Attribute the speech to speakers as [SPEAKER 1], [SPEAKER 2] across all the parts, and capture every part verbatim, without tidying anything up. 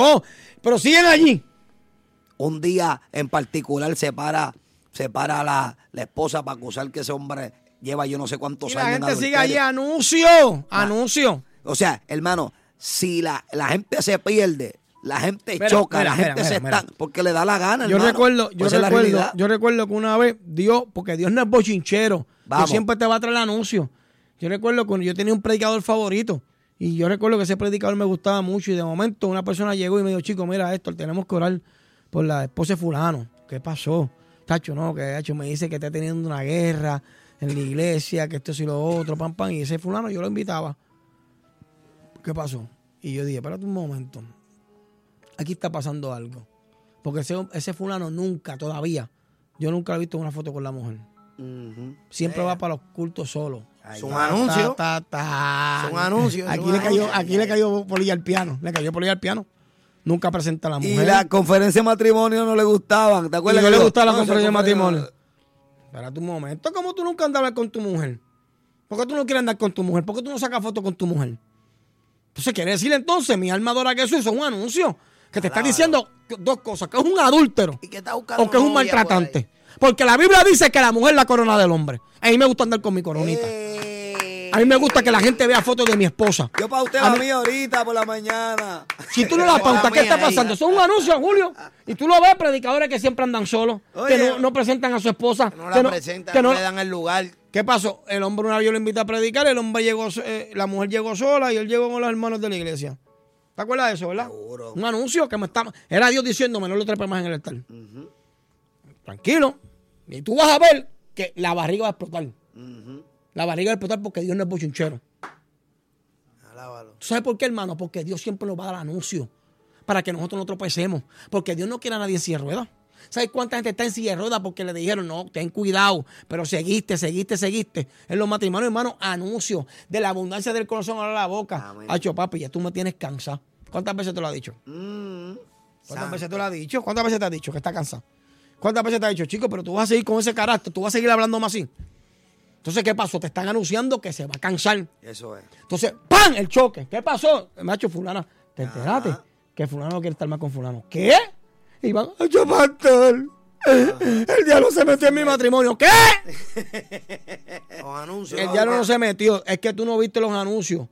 [SPEAKER 1] No, pero siguen allí.
[SPEAKER 2] Un día en particular se para, se para la, la esposa para acusar que ese hombre lleva yo no sé cuántos
[SPEAKER 1] Y
[SPEAKER 2] años.
[SPEAKER 1] la
[SPEAKER 2] en
[SPEAKER 1] gente sigue allí,
[SPEAKER 2] adulterio.
[SPEAKER 1] anuncio, anuncio.
[SPEAKER 2] O sea, hermano, si la, la gente se pierde, la gente
[SPEAKER 1] Mira,
[SPEAKER 2] choca,
[SPEAKER 1] mira,
[SPEAKER 2] la
[SPEAKER 1] mira,
[SPEAKER 2] gente
[SPEAKER 1] mira,
[SPEAKER 2] se
[SPEAKER 1] mira.
[SPEAKER 2] está, porque le da la gana,
[SPEAKER 1] Yo
[SPEAKER 2] hermano.
[SPEAKER 1] recuerdo, yo
[SPEAKER 2] Pues esa es la
[SPEAKER 1] recuerdo,
[SPEAKER 2] realidad.
[SPEAKER 1] yo recuerdo que una vez Dios, porque Dios no es bochinchero,
[SPEAKER 2] Vamos.
[SPEAKER 1] Dios siempre te va a traer anuncios. Yo recuerdo que yo tenía un predicador favorito y yo recuerdo que ese predicador me gustaba mucho y de momento una persona llegó y me dijo, chico, mira esto, tenemos que orar por la esposa de fulano. ¿Qué pasó? Tacho, no, que hecho me dice que está teniendo una guerra en la iglesia, que esto y lo otro, pam, pam, y ese fulano yo lo invitaba. ¿Qué pasó? Y yo dije, espérate un momento, aquí está pasando algo. Porque ese, ese fulano nunca, todavía, yo nunca he visto una foto con la mujer.
[SPEAKER 2] Uh-huh.
[SPEAKER 1] Siempre va para los cultos solo.
[SPEAKER 3] Es un anuncio.
[SPEAKER 1] Ta, ta, ta.
[SPEAKER 3] Es un anuncio.
[SPEAKER 1] Aquí,
[SPEAKER 3] es un
[SPEAKER 1] le cayó,
[SPEAKER 3] anuncio.
[SPEAKER 1] aquí le cayó polilla al piano. Le cayó polilla al piano. Nunca presenta a la
[SPEAKER 2] Y
[SPEAKER 1] mujer.
[SPEAKER 2] la conferencia de matrimonio no le gustaban. ¿Te
[SPEAKER 1] Y
[SPEAKER 2] acuerdas?
[SPEAKER 1] no
[SPEAKER 2] que
[SPEAKER 1] le
[SPEAKER 2] yo-
[SPEAKER 1] gustaba la
[SPEAKER 2] no, esa
[SPEAKER 1] conferencia de
[SPEAKER 2] conferencia-
[SPEAKER 1] matrimonio. Espérate un momento. ¿Cómo tú nunca andas a hablar con tu mujer? ¿Por qué tú no quieres andar con tu mujer? ¿Por qué tú no sacas fotos con tu mujer? Entonces quiere decir entonces, mi alma adora que eso es un anuncio. Que te está diciendo dos cosas. Que es un adúltero.
[SPEAKER 3] ¿Y qué está buscando
[SPEAKER 1] O que es un
[SPEAKER 3] novia por ahí?
[SPEAKER 1] maltratante. Porque la Biblia dice que la mujer es la corona del hombre. A mí me gusta andar con mi coronita.
[SPEAKER 3] Eh,
[SPEAKER 1] A mí me gusta que la gente vea fotos de mi esposa.
[SPEAKER 2] Yo pauté
[SPEAKER 1] A
[SPEAKER 2] la
[SPEAKER 1] mí-
[SPEAKER 2] mía ahorita por la mañana.
[SPEAKER 1] Si tú no la pautas, ¿qué está pasando? Eso es un anuncio, Julio. Y tú lo ves, predicadores que siempre andan solos,
[SPEAKER 2] Oye.
[SPEAKER 1] que no, no presentan a su esposa.
[SPEAKER 3] que no
[SPEAKER 1] que
[SPEAKER 3] la presentan,
[SPEAKER 1] que
[SPEAKER 3] no,
[SPEAKER 1] no-
[SPEAKER 3] le dan el lugar.
[SPEAKER 1] ¿Qué pasó? El hombre una vez yo lo invité a predicar, el hombre llegó, eh, la mujer llegó sola y él llegó con los hermanos de la iglesia. ¿Te acuerdas de eso, verdad?
[SPEAKER 2] Seguro.
[SPEAKER 1] Un anuncio que me estaba... Era Dios diciéndome, no lo trepes más en el altar.
[SPEAKER 2] Uh-huh.
[SPEAKER 1] Tranquilo. Y tú vas a ver que la barriga va a explotar.
[SPEAKER 2] Uh-huh.
[SPEAKER 1] La barriga va a explotar porque Dios no es bochinchero.
[SPEAKER 3] Alábalo.
[SPEAKER 1] ¿Tú sabes por qué, hermano? Porque Dios siempre nos va a dar anuncio para que nosotros no tropecemos. Porque Dios no quiere a nadie en silla de ruedas. ¿Sabes cuánta gente está en silla de ruedas porque le dijeron, no, ten cuidado, pero seguiste, seguiste, seguiste? En los matrimonios, hermano, anuncio de la abundancia del corazón a la boca.
[SPEAKER 2] Amén.
[SPEAKER 1] Hacho, papi, ya tú me tienes cansado. ¿Cuántas veces te lo ha dicho?
[SPEAKER 2] Mm.
[SPEAKER 1] ¿Cuántas
[SPEAKER 3] Santo.
[SPEAKER 1] veces te lo ha dicho? ¿Cuántas veces te ha dicho que está cansado? ¿Cuántas veces te ha dicho, chico, pero tú vas a seguir con ese carácter, tú vas a seguir hablando más así? Entonces, ¿qué pasó? Te están anunciando que se va a cansar.
[SPEAKER 2] Eso es.
[SPEAKER 1] Entonces, ¡pam! El choque. ¿Qué pasó? Macho, fulana, te enteraste
[SPEAKER 2] Ajá.
[SPEAKER 1] que fulano no quiere estar más con fulano. ¿Qué? Y van, ¡ay, yo pastor! El diablo se metió en mi matrimonio. ¿Qué?
[SPEAKER 3] Los anuncios.
[SPEAKER 1] El diablo no se metió. Es que tú no viste los anuncios.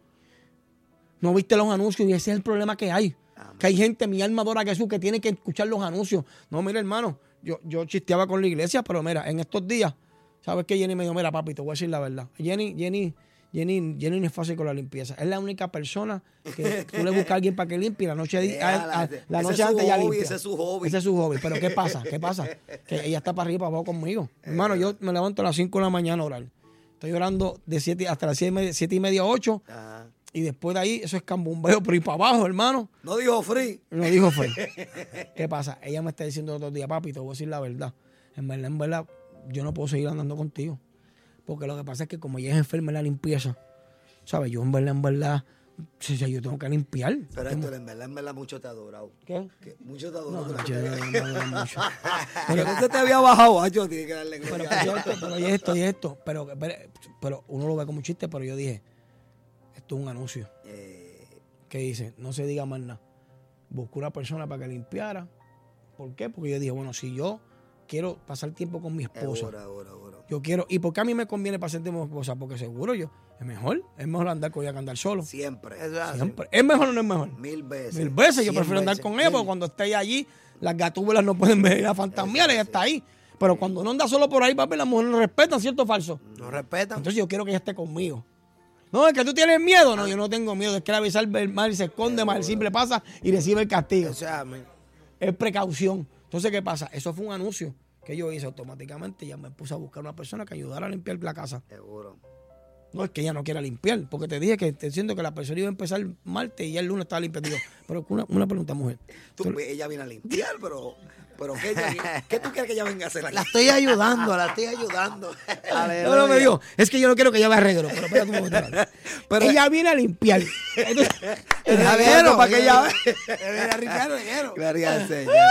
[SPEAKER 1] No viste los anuncios y ese es el problema que hay. Que hay gente, mi alma adora a Jesús, que tiene que escuchar los anuncios. No, mira, hermano, yo, yo chisteaba con la iglesia, pero mira, en estos días, ¿sabes qué? Jenny me dijo, mira, papi, te voy a decir la verdad. Jenny, Jenny, Jenny, Jenny no es fácil con la limpieza. Es la única persona que tú le buscas a alguien para que limpie y la noche, di- a- a-
[SPEAKER 2] Ese
[SPEAKER 1] la
[SPEAKER 2] es
[SPEAKER 1] noche
[SPEAKER 2] su
[SPEAKER 1] antes ya
[SPEAKER 2] hobby,
[SPEAKER 1] limpia.
[SPEAKER 2] ese es su hobby.
[SPEAKER 1] Ese es su hobby. Pero ¿qué pasa? ¿Qué pasa? Que ella está para arriba y para abajo conmigo. Hermano, yo me levanto a las cinco de la mañana a orar. Estoy orando de siete hasta las siete y media, siete y media, ocho.
[SPEAKER 2] Ajá.
[SPEAKER 1] Y después de ahí, eso es cambumbeo por ir para abajo, hermano.
[SPEAKER 2] No dijo free.
[SPEAKER 1] No dijo Frey. ¿Qué pasa? Ella me está diciendo el otro día, papi, te voy a decir la verdad. En verdad, en verdad, yo no puedo seguir andando contigo. Porque lo que pasa es que como ella es enferma en la limpieza, ¿sabes? Yo en verdad, en verdad, sí, sí, yo tengo que limpiar.
[SPEAKER 2] Pero esto, en verdad, en verdad, mucho te ha adorado.
[SPEAKER 1] ¿Qué?
[SPEAKER 2] Que mucho te ha
[SPEAKER 1] No,
[SPEAKER 2] adorado.
[SPEAKER 1] no, yo no, no, no, mucho.
[SPEAKER 2] Pero no se te había bajado, Hacho, tiene que darle
[SPEAKER 1] Pero,
[SPEAKER 2] gloria.
[SPEAKER 1] pero esto, pero y esto, y esto. Pero, pero, pero uno lo ve como un chiste, pero yo dije, esto es un anuncio.
[SPEAKER 2] Eh,
[SPEAKER 1] Que dice, no se diga más nada. Buscó una persona para que limpiara. ¿Por qué? Porque yo dije, bueno, si yo quiero pasar tiempo con mi esposa,
[SPEAKER 2] ahora, ahora, ahora.
[SPEAKER 1] yo quiero, ¿y por qué a mí me conviene pasar tiempo con mi esposa? Porque seguro yo, es mejor, es mejor andar con ella que andar solo.
[SPEAKER 2] Siempre.
[SPEAKER 3] Eso es así.
[SPEAKER 1] Siempre. ¿Es mejor o no es mejor?
[SPEAKER 2] Mil veces.
[SPEAKER 1] Mil veces, yo
[SPEAKER 2] Cien
[SPEAKER 1] prefiero andar
[SPEAKER 2] veces.
[SPEAKER 1] con ella, porque
[SPEAKER 2] Mil.
[SPEAKER 1] cuando esté ella allí, las gatúbelas no pueden ver a fantasmear, ella está ahí. Pero cuando uno anda solo por ahí, papi, las mujeres no respetan, ¿cierto o falso?
[SPEAKER 3] No respetan.
[SPEAKER 1] Entonces yo quiero que ella esté conmigo. No, es que tú tienes miedo. No, yo no tengo miedo. Es que el avisar el mal se esconde, más el simple pasa y recibe el castigo.
[SPEAKER 3] O sea, me-
[SPEAKER 1] Es precaución. Entonces, ¿qué pasa? Eso fue un anuncio que yo hice automáticamente. Ya me puse a buscar una persona que ayudara a limpiar la casa.
[SPEAKER 2] Seguro.
[SPEAKER 1] No es que ella no quiera limpiar, porque te dije que te siento que la persona iba a empezar el martes y ya el lunes estaba limpiando. Pero una, una pregunta, mujer.
[SPEAKER 2] Tú, ella viene a limpiar, pero, pero ¿qué, ella- ¿qué tú quieres que ella venga a hacer aquí?
[SPEAKER 3] la estoy ayudando, la estoy ayudando.
[SPEAKER 1] No, no me dijo, es que yo no quiero que ella vea reguero, pero espérate un momento.
[SPEAKER 2] Pero-
[SPEAKER 1] ella viene a limpiar. Entonces,
[SPEAKER 2] El
[SPEAKER 3] reguero,
[SPEAKER 2] reguero, para que ella
[SPEAKER 3] Viene a limpiar el reguero.
[SPEAKER 2] Gloria al Señor.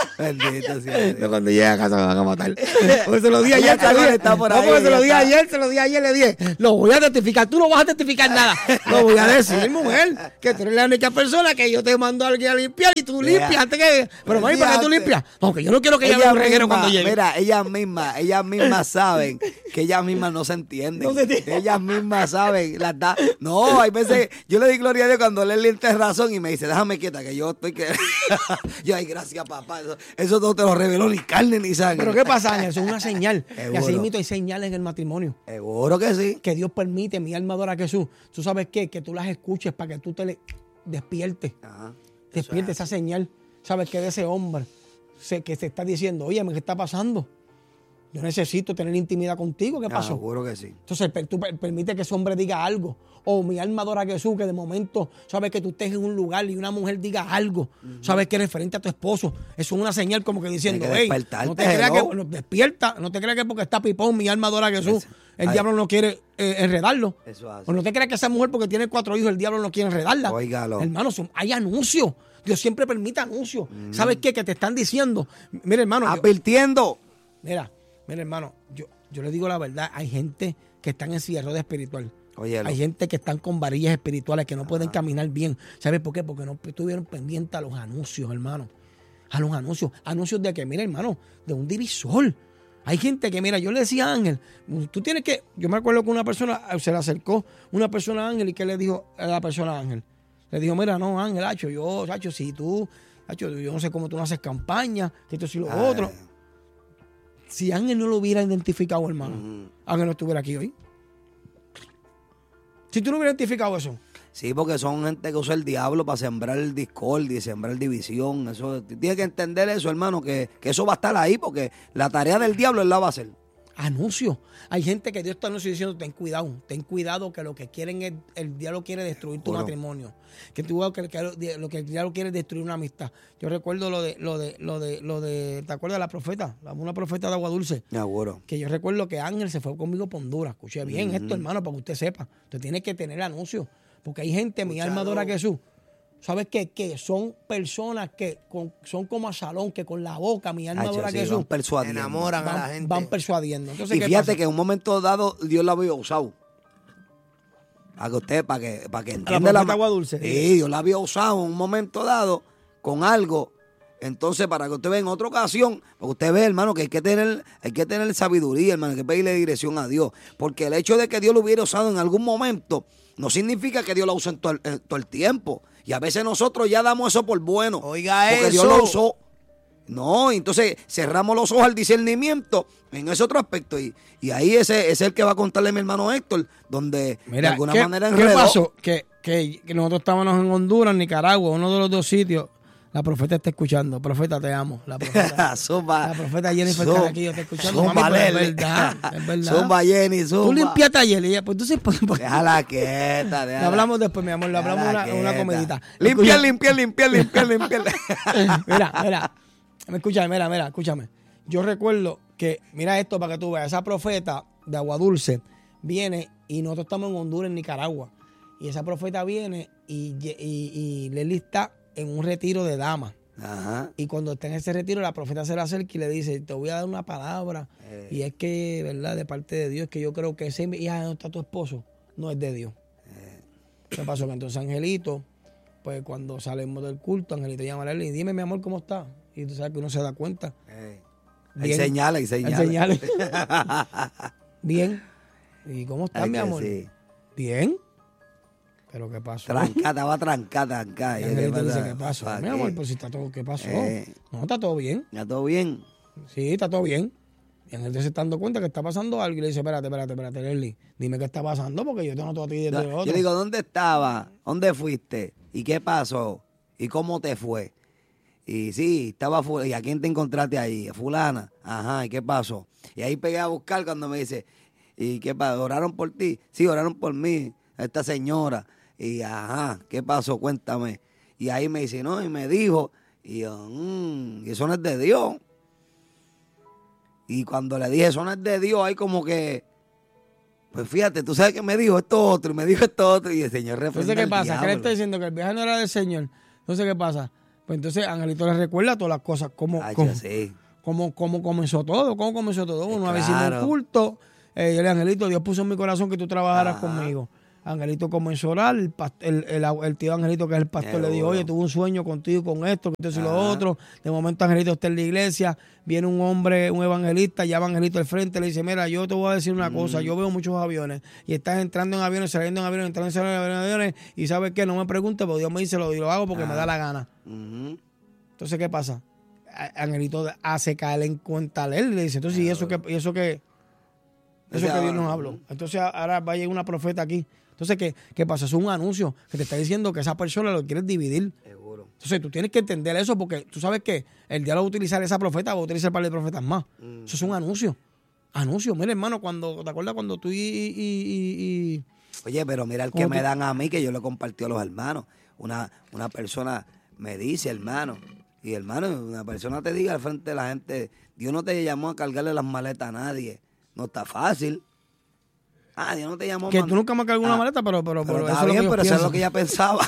[SPEAKER 2] Bendito sea Dios.
[SPEAKER 1] Cuando llegue a casa me van a matar. Porque se lo di ayer,
[SPEAKER 2] Ya
[SPEAKER 1] se lo dije.
[SPEAKER 2] está por
[SPEAKER 1] No,
[SPEAKER 2] ahí,
[SPEAKER 1] porque se
[SPEAKER 2] ya
[SPEAKER 1] lo di
[SPEAKER 2] está.
[SPEAKER 1] ayer, se lo di ayer, le dije, lo voy a testificar. Tú no vas a testificar nada. Lo voy a decir, mujer, que tú eres la única persona que yo te mando a alguien a limpiar y tú
[SPEAKER 2] Mira,
[SPEAKER 1] limpias antes que... Pero, mami, ¿para qué tú
[SPEAKER 2] fíjate.
[SPEAKER 1] limpias? No, que yo no quiero que ella vea un reguero cuando llegue.
[SPEAKER 2] Mira, ellas mismas, ellas mismas saben que ellas mismas no se entienden.
[SPEAKER 1] No se entienden.
[SPEAKER 2] Ellas mismas saben. Las da... No, hay veces, yo le di gloria a Dios cuando Leslie tiene razón y me dice, déjame quieta, que yo estoy que... yo, ay, gracias, papá. Eso, eso no te lo reveló ni carne ni sangre.
[SPEAKER 1] Pero ¿qué pasa, Ángel? Eso es una señal. Y
[SPEAKER 2] Seguro.
[SPEAKER 1] así mismo hay señales en el matrimonio.
[SPEAKER 2] Seguro que sí.
[SPEAKER 1] Que Dios permite, mi alma adora a Jesús. ¿Tú sabes qué? Que tú las escuches para que tú te le despiertes.
[SPEAKER 2] Ajá.
[SPEAKER 1] Despierte esa señal. ¿Sabes qué? De ese hombre se, que se está diciendo, oye, ¿qué está pasando? Yo necesito tener intimidad contigo. ¿Qué
[SPEAKER 2] Ah,
[SPEAKER 1] pasó?
[SPEAKER 2] seguro que sí.
[SPEAKER 1] Entonces per- tú per- permite que ese hombre diga algo. O mi alma adora a Jesús, que de momento sabes que tú estés en un lugar y una mujer diga algo. Sabes que es referente a tu esposo. Eso es una señal como que diciendo,
[SPEAKER 2] Tienes que
[SPEAKER 1] hey,
[SPEAKER 2] despertarte,
[SPEAKER 1] no te creas
[SPEAKER 2] hello".
[SPEAKER 1] que no, despierta, no te creas que porque está pipón, mi alma adora a Jesús.
[SPEAKER 2] Eso.
[SPEAKER 1] El
[SPEAKER 2] Ay.
[SPEAKER 1] diablo no quiere eh, enredarlo.
[SPEAKER 2] Eso hace.
[SPEAKER 1] O no te creas que esa mujer porque tiene cuatro hijos, el diablo no quiere enredarla.
[SPEAKER 2] Óigalo.
[SPEAKER 1] Hermano, son- hay anuncios. Dios siempre permite anuncios. ¿Sabes qué? Que te están diciendo. Mira, hermano. yo-
[SPEAKER 2] Advirtiendo.
[SPEAKER 1] Mira, mira, hermano, yo, yo le digo la verdad, hay gente que están en silla de ruedas espiritual.
[SPEAKER 2] Óyelo.
[SPEAKER 1] Hay gente que están con varillas espirituales que no pueden caminar bien. ¿Sabes por qué? Porque no estuvieron pendientes a los anuncios, hermano. A los anuncios. Anuncios de que, mira, hermano, de un divisor. Hay gente que, mira, yo le decía a Ángel, tú tienes que... Yo me acuerdo que una persona, se le acercó una persona a Ángel y que le dijo a la persona a Ángel. Le dijo, mira, no, Ángel, Hacho, yo, Hacho, si tú, Hacho, yo no sé cómo tú no haces campaña, que esto y lo
[SPEAKER 2] Ah.
[SPEAKER 1] otro. Si Ángel no lo hubiera identificado, hermano, Ángel no estuviera aquí hoy. Si tú no hubieras identificado eso,
[SPEAKER 2] Sí, porque son gente que usa el diablo para sembrar el discordia y sembrar división. Eso, tienes que entender eso, hermano, que, que eso va a estar ahí, porque la tarea del diablo él la va a hacer.
[SPEAKER 1] anuncios. Hay gente que Dios está anunciando diciendo, ten cuidado, ten cuidado que lo que quieren es, el diablo quiere destruir tu
[SPEAKER 2] Bueno.
[SPEAKER 1] matrimonio. Que tú que, que lo que el diablo quiere es destruir una amistad. Yo recuerdo lo de, lo de, lo de, lo de, ¿te acuerdas de la profeta? La- Una profeta de Agua Dulce.
[SPEAKER 2] Seguro.
[SPEAKER 1] Que yo recuerdo que Ángel se fue conmigo por Honduras. Escuché bien esto, hermano, para que usted sepa. Usted tiene que tener anuncios. Porque hay gente, mi alma adora a Jesús. ¿Sabes qué? Que son personas que con- son como a salón, que con la boca, mi alma
[SPEAKER 2] Hacho,
[SPEAKER 1] adora a
[SPEAKER 2] sí,
[SPEAKER 1] Jesús.
[SPEAKER 2] van persuadiendo.
[SPEAKER 3] Enamoran a la
[SPEAKER 1] Van,
[SPEAKER 3] gente.
[SPEAKER 1] van persuadiendo. Entonces,
[SPEAKER 2] Y
[SPEAKER 1] ¿qué
[SPEAKER 2] fíjate
[SPEAKER 1] pasa?
[SPEAKER 2] que en un momento dado Dios la había usado. Para que usted, para que, para que entienda
[SPEAKER 1] profeta
[SPEAKER 2] la
[SPEAKER 1] Agua Dulce.
[SPEAKER 2] Sí, Dios la había usado en un momento dado con algo. Entonces, para que usted vea en otra ocasión, porque usted ve, hermano, que hay que tener, hay que tener sabiduría, hermano, hay que pedirle dirección a Dios. Porque el hecho de que Dios lo hubiera usado en algún momento no significa que Dios lo use en todo el, en todo el tiempo. Y a veces nosotros ya damos eso por bueno.
[SPEAKER 3] Oiga
[SPEAKER 2] porque
[SPEAKER 3] eso.
[SPEAKER 2] Dios lo usó. No, entonces cerramos los ojos al discernimiento en ese otro aspecto. Y, y ahí ese, ese es el que va a contarle mi hermano Héctor, donde de
[SPEAKER 1] Mira,
[SPEAKER 2] alguna
[SPEAKER 1] ¿qué,
[SPEAKER 2] manera
[SPEAKER 1] ¿qué
[SPEAKER 2] enredó.
[SPEAKER 1] pasó? Que, que, que nosotros estábamos en Honduras, Nicaragua, uno de los dos sitios. La profeta está escuchando. Profeta, te amo. La profeta,
[SPEAKER 2] Zumba.
[SPEAKER 1] la profeta Jennifer
[SPEAKER 2] Zum-
[SPEAKER 1] Carraquillo está escuchando.
[SPEAKER 2] Zumba,
[SPEAKER 1] Mami, pero es
[SPEAKER 2] Lele.
[SPEAKER 1] verdad, es verdad.
[SPEAKER 2] Zumba, Jenny, zumba.
[SPEAKER 1] Tú limpiaste ayer y ella, pues tú sí, pues, pues,
[SPEAKER 2] Déjala quieta,
[SPEAKER 1] le
[SPEAKER 2] déjala.
[SPEAKER 1] hablamos después, mi amor, le hablamos una,
[SPEAKER 2] Déjala
[SPEAKER 1] una
[SPEAKER 2] quieta.
[SPEAKER 1] comidita.
[SPEAKER 2] Limpiar,
[SPEAKER 1] Escucha-
[SPEAKER 2] limpiar, limpiar, limpiar, limpiar.
[SPEAKER 1] Mira, mira, me escucha, mira, mira, escúchame. Yo recuerdo que, mira esto para que tú veas, esa profeta de Agua Dulce viene y nosotros estamos en Honduras, en Nicaragua. Y esa profeta viene y, y, y Lely está en un retiro de damas.
[SPEAKER 2] Ajá.
[SPEAKER 1] Y cuando está en ese retiro, la profeta se le acerca y le dice, te voy a dar una palabra.
[SPEAKER 2] Eh.
[SPEAKER 1] Y es que, ¿verdad? De parte de Dios, que yo creo que ese hija donde está tu esposo no es de Dios.
[SPEAKER 2] Eh.
[SPEAKER 1] ¿Qué pasó? Que entonces Angelito, pues cuando salimos del culto, Angelito llama a Lely y dime, mi amor, ¿cómo está? Y tú sabes que uno se da cuenta.
[SPEAKER 2] Eh. Hay
[SPEAKER 1] Bien.
[SPEAKER 2] señales, hay
[SPEAKER 1] Hay
[SPEAKER 2] señales.
[SPEAKER 1] señales. Bien. ¿Y cómo estás,
[SPEAKER 2] Ay,
[SPEAKER 1] mi
[SPEAKER 2] que
[SPEAKER 1] amor?
[SPEAKER 2] sí.
[SPEAKER 1] Bien. ¿Pero qué pasó?
[SPEAKER 2] Trancada, va trancada, trancada.
[SPEAKER 1] Y
[SPEAKER 2] Y es
[SPEAKER 1] Angelito
[SPEAKER 2] que
[SPEAKER 1] dice,
[SPEAKER 2] pasa-
[SPEAKER 1] ¿qué pasó?
[SPEAKER 2] ¿para
[SPEAKER 1] Mi
[SPEAKER 2] qué?
[SPEAKER 1] amor, pues si está todo, ¿qué pasó?
[SPEAKER 2] Eh.
[SPEAKER 1] No, está todo bien.
[SPEAKER 2] ¿Ya todo bien?
[SPEAKER 1] Sí, está todo bien. Y Angelito se está dando cuenta que está pasando algo y le dice, espérate, espérate, espérate, Lely, dime qué está pasando porque yo te noto a ti desde el
[SPEAKER 2] Yo
[SPEAKER 1] otro.
[SPEAKER 2] digo, ¿dónde estaba? ¿Dónde fuiste? ¿Y qué pasó? ¿Y cómo te fue? Y sí, estaba fulana. ¿Y a quién te encontraste ahí? Fulana. Ajá, ¿y qué pasó? Y ahí pegué a buscar cuando me dice, ¿y qué pasó? ¿Oraron por ti? Sí, oraron por mí, esta señora. Y ajá, ¿qué pasó? Cuéntame. Y ahí me dice, no, y me dijo, y yo, mmm, y eso no es de Dios. Y cuando le dije, eso no es de Dios, ahí como que, pues fíjate, tú sabes que me dijo esto otro, y me dijo esto otro, y el Señor reprende
[SPEAKER 1] Entonces, ¿qué
[SPEAKER 2] al
[SPEAKER 1] pasa? ¿Qué le
[SPEAKER 2] diablo.
[SPEAKER 1] está diciendo? Que el viaje no era del Señor. Entonces, ¿qué pasa? Pues entonces Angelito le recuerda todas las cosas, cómo,
[SPEAKER 2] Ay,
[SPEAKER 1] cómo,
[SPEAKER 2] sí.
[SPEAKER 1] cómo, cómo comenzó todo, cómo comenzó todo. Una vez hicimos
[SPEAKER 2] Claro.
[SPEAKER 1] un culto, eh, yo le dije, Angelito, Dios puso en mi corazón que tú trabajaras
[SPEAKER 2] Ajá.
[SPEAKER 1] conmigo. Angelito comenzó a orar, el, past- el, el, el tío Angelito, que es el pastor, le dijo,
[SPEAKER 2] Seguro.
[SPEAKER 1] oye, tuve un sueño contigo con esto, con esto y lo
[SPEAKER 2] Ajá.
[SPEAKER 1] otro. De momento Angelito está en la iglesia, viene un hombre, un evangelista, llama a Angelito al frente, le dice, mira, yo te voy a decir una cosa, yo veo muchos aviones y estás entrando en aviones, saliendo en aviones, entrando en saliendo en aviones y ¿sabes qué? No me preguntes, porque Dios me dice, lo, y lo hago porque me da la gana.
[SPEAKER 2] Ujú.
[SPEAKER 1] Entonces, ¿qué pasa? A- Angelito hace caer en cuenta a él y le dice, entonces, ¿y eso que y eso que eso que Dios nos habló? Entonces, ahora va a llegar una profeta aquí. Entonces, ¿qué, qué pasa? Es un anuncio que te está diciendo que esa persona lo quieres dividir.
[SPEAKER 2] Seguro.
[SPEAKER 1] Entonces, tú tienes que entender eso porque tú sabes que el diablo va a utilizar esa profeta, va a utilizar un par de profetas más. Eso es un anuncio. Anuncio. Mira, hermano, cuando, ¿te acuerdas cuando tú y... y, y- y-
[SPEAKER 2] Oye, pero mira el que
[SPEAKER 1] ¿Cómo
[SPEAKER 2] me
[SPEAKER 1] tú-
[SPEAKER 2] dan a mí, que yo le compartí a los hermanos. Una, una persona me dice, hermano, y hermano, una persona te diga al frente de la gente, Dios no te llamó a cargarle las maletas a nadie. No está fácil. Ah, Dios no te llamó.
[SPEAKER 1] que
[SPEAKER 2] man-
[SPEAKER 1] tú nunca me cargas una
[SPEAKER 2] Ah,
[SPEAKER 1] maleta, pero, pero,
[SPEAKER 2] Pero
[SPEAKER 1] pero
[SPEAKER 2] está
[SPEAKER 1] eso
[SPEAKER 2] bien,
[SPEAKER 1] es lo que
[SPEAKER 2] pero
[SPEAKER 1] yo
[SPEAKER 2] eso es
[SPEAKER 1] pienso.
[SPEAKER 2] lo que ella pensaba.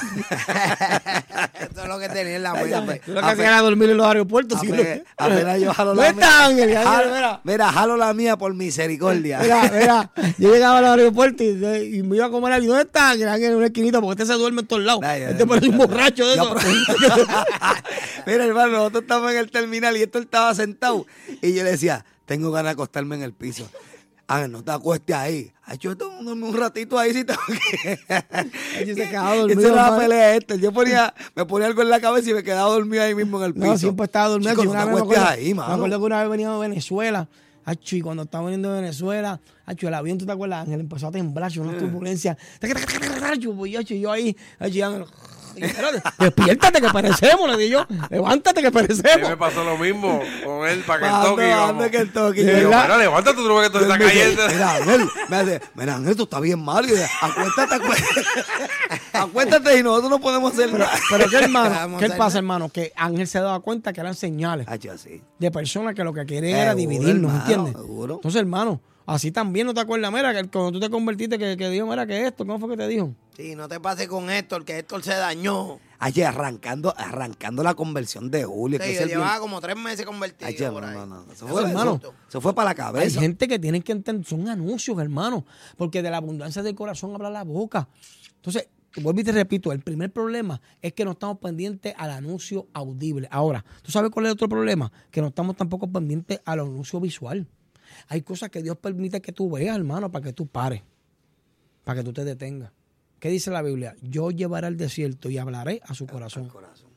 [SPEAKER 3] Esto es lo que tenía en la
[SPEAKER 2] Ay, ya
[SPEAKER 3] mente.
[SPEAKER 1] Tú lo que hacías era dormir en los aeropuertos. si
[SPEAKER 2] Apenas-
[SPEAKER 1] no-
[SPEAKER 2] apenas yo jalo
[SPEAKER 1] ¿Dónde
[SPEAKER 2] la mía.
[SPEAKER 1] está Ángel? Ángel,
[SPEAKER 2] Jalo-
[SPEAKER 1] mira.
[SPEAKER 2] Mira, jalo la mía por misericordia.
[SPEAKER 1] Mira, mira, yo llegaba al aeropuerto y, y me iba a comer algo. ¿Dónde está Ángel? Ángel en una esquinita porque este se duerme en todos lados.
[SPEAKER 2] Ay, ay,
[SPEAKER 1] Este
[SPEAKER 2] ay,
[SPEAKER 1] parece un borracho de
[SPEAKER 2] Yo
[SPEAKER 1] eso.
[SPEAKER 2] apro- Mira, hermano, nosotros estamos en el terminal y esto él estaba sentado. Y yo le decía, tengo ganas de acostarme en el piso. Ángel, no te acuestes ahí. Ay, yo tengo que dormir un ratito ahí si tengo que.
[SPEAKER 1] Ay, se quedaba dormido,
[SPEAKER 2] Esa era la
[SPEAKER 1] madre.
[SPEAKER 2] pelea esta. Yo ponía, me ponía algo en la cabeza y me quedaba dormido ahí mismo en el piso.
[SPEAKER 1] No, siempre estaba durmiendo.
[SPEAKER 2] Chico,
[SPEAKER 1] Y
[SPEAKER 2] no
[SPEAKER 1] una
[SPEAKER 2] te
[SPEAKER 1] vez me
[SPEAKER 2] acuestes
[SPEAKER 1] acuerdo,
[SPEAKER 2] ahí,
[SPEAKER 1] me
[SPEAKER 2] mano.
[SPEAKER 1] acuerdo que una vez veníamos de Venezuela. Acho, y cuando estaba viniendo de Venezuela, acho, el avión, ¿tú te acuerdas? Ángel empezó a temblar, acho, una turbulencia. Acho, pues, acho, y yo ahí, acho, y Ángel, espérate, despiértate que perecemos, le dije yo. Levántate que
[SPEAKER 4] A mí
[SPEAKER 1] perecemos.
[SPEAKER 4] me pasó lo mismo con él para
[SPEAKER 2] Ando,
[SPEAKER 4] Kentucky.
[SPEAKER 2] ando
[SPEAKER 4] vamos.
[SPEAKER 2] Kentucky.
[SPEAKER 4] Y yo,
[SPEAKER 1] ¿Verdad?
[SPEAKER 4] mira, levántate, tú no ves que todo
[SPEAKER 2] Él
[SPEAKER 4] está
[SPEAKER 2] me dice,
[SPEAKER 4] cayendo.
[SPEAKER 2] Mira, Ángel, me hace, mira, Ángel, tú estás bien mal. Y yo, acuéstate, acuéstate. Acuéstate y nosotros no podemos hacer nada.
[SPEAKER 1] Pero ¿qué, hermano?
[SPEAKER 3] Vamos
[SPEAKER 1] ¿Qué
[SPEAKER 3] a hacer
[SPEAKER 1] pasa, hermano? Que Ángel se daba cuenta que eran señales
[SPEAKER 2] Hacho, así.
[SPEAKER 1] de personas que lo que querían era
[SPEAKER 2] Seguro,
[SPEAKER 1] dividirnos,
[SPEAKER 2] hermano,
[SPEAKER 1] ¿entiendes?
[SPEAKER 2] seguro.
[SPEAKER 1] Entonces, hermano, así también no te acuerdas, mira, que cuando tú te convertiste, que, que dijo, mira, que esto, ¿cómo fue que te dijo?
[SPEAKER 3] Sí, no te pases con Héctor, que Héctor se dañó.
[SPEAKER 2] Ayer arrancando, arrancando la conversión de Julio.
[SPEAKER 3] Sí,
[SPEAKER 2] que
[SPEAKER 3] yo
[SPEAKER 2] ese bien-
[SPEAKER 3] llevaba como tres meses convertido.
[SPEAKER 2] Ayer,
[SPEAKER 3] por
[SPEAKER 2] no,
[SPEAKER 3] ahí.
[SPEAKER 2] no, no. Eso
[SPEAKER 1] Eso,
[SPEAKER 2] fue,
[SPEAKER 1] hermano.
[SPEAKER 2] eso- eso fue para la
[SPEAKER 1] Hay
[SPEAKER 2] cabeza.
[SPEAKER 1] gente que tienen que entender, son anuncios, hermano, porque de la abundancia del corazón habla la boca. Entonces, vuelvo y te repito, el primer problema es que no estamos pendientes al anuncio audible. Ahora, ¿tú sabes cuál es el otro problema? Que no estamos tampoco pendientes al anuncio visual. Hay cosas que Dios permite que tú veas, hermano, para que tú pares, para que tú te detengas. ¿Qué dice la Biblia? Yo llevaré al desierto y hablaré a su corazón.
[SPEAKER 2] Corazón.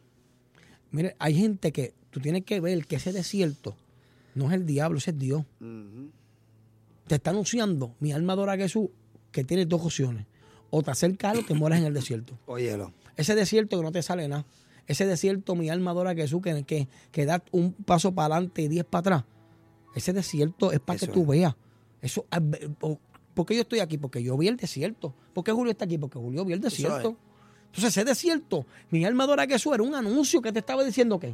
[SPEAKER 1] Mire, hay gente que tú tienes que ver que ese desierto no es el diablo, ese es Dios.
[SPEAKER 2] Ujú.
[SPEAKER 1] Te está anunciando, mi alma adora a Jesús, que tienes dos opciones. O te acercas o te mueras en el desierto.
[SPEAKER 2] Óyelo.
[SPEAKER 1] Ese desierto que no te sale nada. Ese desierto, mi alma adora a Jesús, que, que, que da un paso para adelante y diez para atrás. Ese desierto es para que
[SPEAKER 2] Eso
[SPEAKER 1] tú
[SPEAKER 2] es.
[SPEAKER 1] veas. Eso, ah, ve- o- ¿por qué yo estoy aquí? Porque yo vi el desierto. ¿Por qué Julio está aquí? Porque Julio vio el desierto. Entonces, ese desierto, mi alma adora a Jesús, era un anuncio que te estaba diciendo que.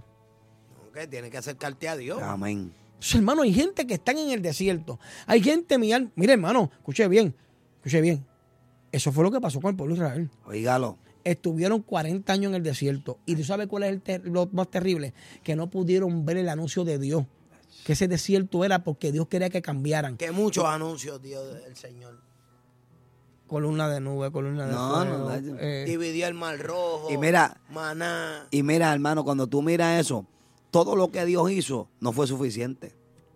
[SPEAKER 3] Ok, tienes que acercarte a Dios.
[SPEAKER 2] Amén.
[SPEAKER 1] Entonces, hermano, hay gente que están en el desierto. Hay gente, mi alma. Mire, hermano, escuche bien. Escuche bien. Eso fue lo que pasó con el pueblo de Israel.
[SPEAKER 2] Oígalo.
[SPEAKER 1] Estuvieron cuarenta años en el desierto. Y tú sabes cuál es el ter- lo más terrible. Que no pudieron ver el anuncio de Dios. Que ese desierto era porque Dios quería que cambiaran.
[SPEAKER 3] Que muchos anuncios dio el Señor.
[SPEAKER 1] Columna de nube, columna de
[SPEAKER 2] No,
[SPEAKER 1] fuego.
[SPEAKER 2] no, no.
[SPEAKER 1] eh,
[SPEAKER 3] Dividió el mar rojo.
[SPEAKER 2] Y mira-
[SPEAKER 3] Maná.
[SPEAKER 2] Y mira, hermano, cuando tú miras eso, todo lo que Dios hizo no fue suficiente.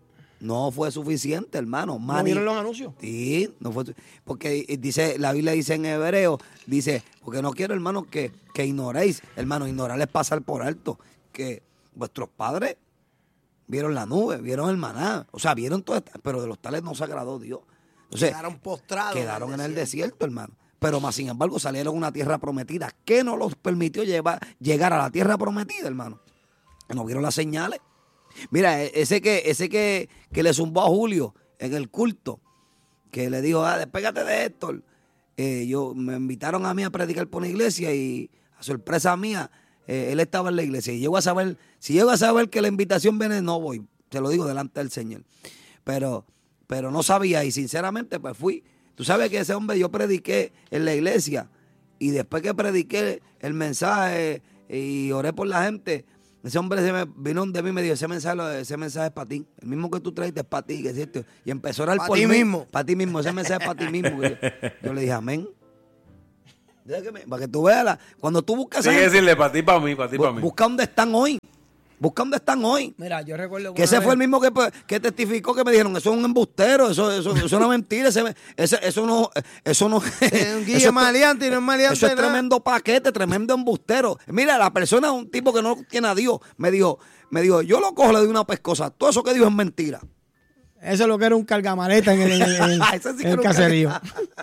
[SPEAKER 2] No fue suficiente, hermano.
[SPEAKER 1] ¿No
[SPEAKER 2] Mani-
[SPEAKER 1] vieron los anuncios?
[SPEAKER 2] Sí, no fue su- porque dice, la Biblia dice en hebreo, dice, porque no quiero, hermano, que, que ignoréis, hermano, ignorar es pasar por alto, que vuestros padres vieron la nube, vieron el maná, o sea, vieron todo esto, pero de los tales no se agradó Dios. Entonces,
[SPEAKER 3] Quedaron postrados.
[SPEAKER 2] quedaron en el desierto, hermano. Pero más sin embargo salieron a una tierra prometida. ¿Qué no los permitió llevar, llegar a la tierra prometida, hermano? No vieron las señales. Mira, e- ese que, ese que, que le zumbó a Julio en el culto, que le dijo, ah, despégate de Héctor. Eh, yo, me invitaron a mí a predicar por una iglesia y a sorpresa mía, eh, él estaba en la iglesia. Y llego a saber, si llego a saber que la invitación viene, no voy. Se lo digo delante del Señor. Pero, pero no sabía y sinceramente pues fui. Tú sabes que ese hombre yo prediqué en la iglesia y después que prediqué el mensaje y oré por la gente. Ese hombre se me vino de mí y me dijo, ese mensaje, ese mensaje es para ti. El mismo que tú traiste es para ti, que es cierto. Y empezó a orar
[SPEAKER 3] Pa'
[SPEAKER 2] por
[SPEAKER 3] ti
[SPEAKER 2] mí.
[SPEAKER 3] mismo.
[SPEAKER 2] Para ti mismo, ese mensaje es para ti mismo. Yo, yo le dije, amén. Deja que me- para que tú veas, la- cuando tú buscas a
[SPEAKER 4] Hay que
[SPEAKER 2] esa gente,
[SPEAKER 4] decirle para ti, para mí, para ti, para
[SPEAKER 2] bu-
[SPEAKER 4] mí.
[SPEAKER 2] busca dónde están hoy. Busca dónde están hoy.
[SPEAKER 1] Mira, yo recuerdo
[SPEAKER 2] Que
[SPEAKER 1] una
[SPEAKER 2] ese
[SPEAKER 1] vez-
[SPEAKER 2] fue el mismo que, que testificó que me dijeron, eso es un embustero, eso, eso, eso es una mentira, ese, ese- eso no, eso no,
[SPEAKER 3] Es un guille
[SPEAKER 2] eso es-
[SPEAKER 3] maleante y no es maleante
[SPEAKER 2] eso es
[SPEAKER 3] nada.
[SPEAKER 2] tremendo paquete, tremendo embustero. Mira, la persona, un tipo que no tiene a Dios, me dijo, me dijo, yo lo cojo, le doy una pescosa. Todo eso que dijo es mentira.
[SPEAKER 1] Eso es lo que era un cargamaleta en el, en el- en el-
[SPEAKER 2] Ese sí que
[SPEAKER 1] en el
[SPEAKER 2] era un
[SPEAKER 1] caserío.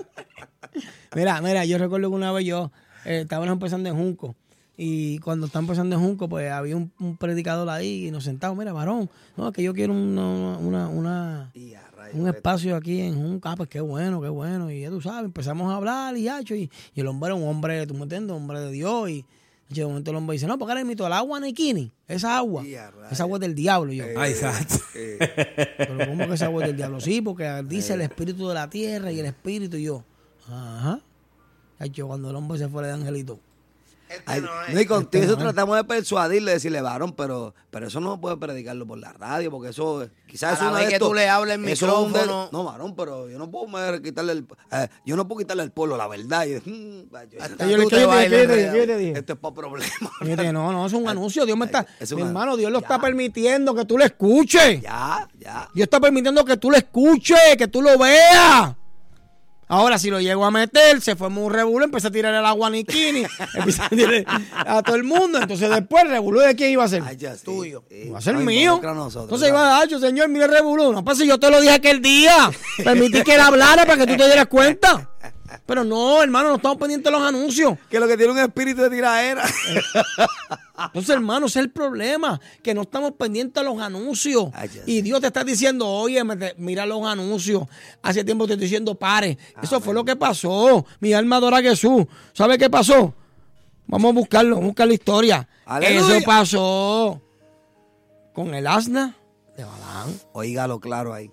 [SPEAKER 1] Mira, mira, yo recuerdo que una vez yo eh, estábamos empezando en Junco. Y cuando estaba empezando en Junco, pues había un, un predicador ahí y nos sentamos, mira, varón, no, que yo quiero una, una, una-
[SPEAKER 2] Y a rayos,
[SPEAKER 1] un espacio aquí en Junco. Ah, pues qué bueno, qué bueno. Y ya tú sabes, empezamos a hablar y hacho, y, y el hombre era un hombre, tú me entiendes, un hombre de Dios. Y de momento el hombre dice, no, porque ahora invito al agua Nikini, esa agua,
[SPEAKER 2] Y a rayos.
[SPEAKER 1] esa agua es del diablo. Y yo,
[SPEAKER 4] Ay, exacto.
[SPEAKER 1] pero ¿cómo que esa agua es del diablo? Sí, porque dice el espíritu de la tierra y el espíritu. Y yo, ajá. Hacho, cuando el hombre se fue de angelito.
[SPEAKER 3] Este
[SPEAKER 2] Ay,
[SPEAKER 3] no es.
[SPEAKER 2] no, y contigo
[SPEAKER 1] Este
[SPEAKER 2] eso
[SPEAKER 1] no es.
[SPEAKER 2] tratamos de persuadirle, decirle, varón, pero, pero eso no puede predicarlo por la radio, porque eso quizás
[SPEAKER 3] A
[SPEAKER 2] es
[SPEAKER 3] la
[SPEAKER 2] una
[SPEAKER 3] vez
[SPEAKER 2] de
[SPEAKER 3] que
[SPEAKER 2] estos-
[SPEAKER 3] tú le hables el
[SPEAKER 2] eso es un de-
[SPEAKER 3] micrófono.
[SPEAKER 2] no, varón, pero yo no puedo me- quitarle el, eh, yo no puedo quitarle al pueblo la verdad. Y, mm, yo-
[SPEAKER 3] Hasta
[SPEAKER 1] Yo le
[SPEAKER 3] tú te
[SPEAKER 1] dije,
[SPEAKER 3] bailas
[SPEAKER 1] ¿qué te dije?
[SPEAKER 3] enredado.
[SPEAKER 1] ¿Qué te dije?
[SPEAKER 2] esto es para problemas.
[SPEAKER 1] Fíjate, no, no, es un anuncio. Dios me está.
[SPEAKER 2] Es
[SPEAKER 1] Mi
[SPEAKER 2] un-
[SPEAKER 1] hermano, Dios lo
[SPEAKER 2] ya.
[SPEAKER 1] está permitiendo que tú lo escuches.
[SPEAKER 2] Ya, ya.
[SPEAKER 1] Dios está permitiendo que tú lo escuches, que tú lo veas. Ahora, si lo llego a meter, se fue muy revuelo, empecé a tirar el agua a Nikini, empecé a tirar a todo el mundo. Entonces, después, el revuelo de quién iba a ser.
[SPEAKER 2] Ay, ya, sí,
[SPEAKER 3] Tuyo.
[SPEAKER 2] sí.
[SPEAKER 1] Va a ser
[SPEAKER 2] No,
[SPEAKER 1] mío.
[SPEAKER 2] involucra a nosotros,
[SPEAKER 1] Entonces
[SPEAKER 2] ¿verdad?
[SPEAKER 1] iba a dar, señor, mire el revolú. No pasa, yo te lo dije aquel día. Permití que él hablara para que tú te dieras cuenta. Pero no, hermano, no estamos pendientes de los anuncios.
[SPEAKER 2] Que lo que tiene un espíritu de tiraera.
[SPEAKER 1] Entonces, hermano, ese es el problema, que no estamos pendientes de los anuncios.
[SPEAKER 2] Ay, ya
[SPEAKER 1] Y Dios te está diciendo, oye, me- mira los anuncios. Hace tiempo te estoy diciendo, pare. Eso fue lo que pasó. Mi alma adora a Jesús. ¿Sabe qué pasó? Vamos a buscarlo, vamos a buscar la historia.
[SPEAKER 2] Aleluya.
[SPEAKER 1] Eso pasó con el asna de Balaam.
[SPEAKER 2] Oígalo claro ahí.